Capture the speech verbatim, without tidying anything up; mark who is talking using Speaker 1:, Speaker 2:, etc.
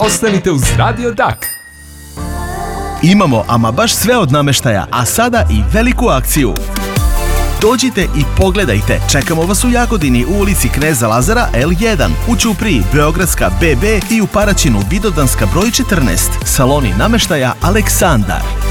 Speaker 1: ostanite uz Radio Dak.
Speaker 2: Imamo ama baš sve od namještaja, a sada i veliku akciju. Dođite i pogledajte, čekamo vas u Jagodini u ulici Kneza Lazara el jedan, u Ćupriji Beogradska be be i u Paraćinu Vidovdanska broj četrnaest. Saloni namještaja Aleksandar.